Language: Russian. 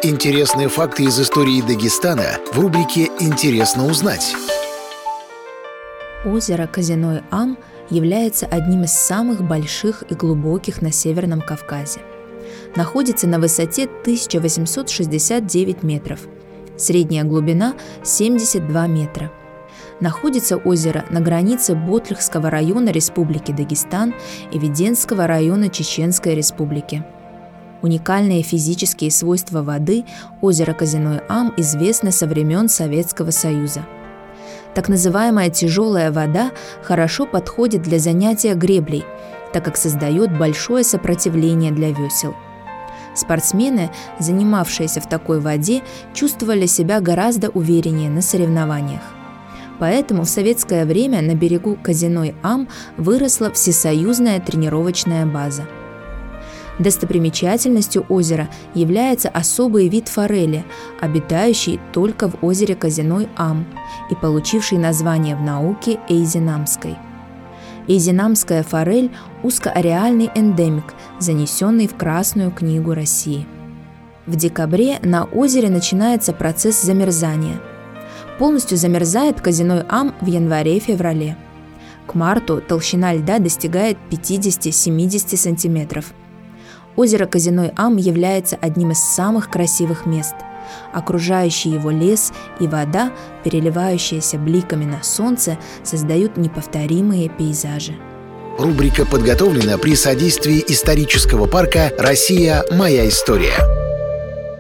Интересные факты из истории Дагестана в рубрике «Интересно узнать». Озеро Козяной-Ам является одним из самых больших и глубоких на Северном Кавказе. Находится на высоте 1869 метров. Средняя глубина – 72 метра. Находится озеро на границе Ботлихского района Республики Дагестан и Веденского района Чеченской Республики. Уникальные физические свойства воды озера Козяной-Ам известны со времен Советского Союза. Так называемая тяжелая вода хорошо подходит для занятия греблей, так как создает большое сопротивление для весел. Спортсмены, занимавшиеся в такой воде, чувствовали себя гораздо увереннее на соревнованиях. Поэтому в советское время на берегу Козяной-Ам выросла всесоюзная тренировочная база. Достопримечательностью озера является особый вид форели, обитающий только в озере Козяной-Ам и получивший название в науке эйзенамской. Эйзенамская форель – узкоареальный эндемик, занесенный в Красную книгу России. В декабре на озере начинается процесс замерзания. Полностью замерзает Козяной-Ам в январе-феврале. К марту толщина льда достигает 50-70 сантиметров. Озеро Козяной-Ам является одним из самых красивых мест. Окружающий его лес и вода, переливающиеся бликами на солнце, создают неповторимые пейзажи. Рубрика подготовлена при содействии исторического парка «Россия. Моя история».